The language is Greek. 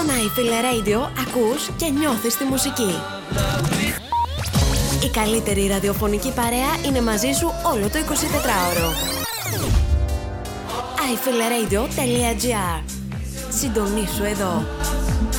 Στον iFeel Radio ακούς και νιώθεις τη μουσική. Η καλύτερη ραδιοφωνική παρέα είναι μαζί σου όλο το 24ωρο. iFeelRadio.gr. Συντονίσου εδώ.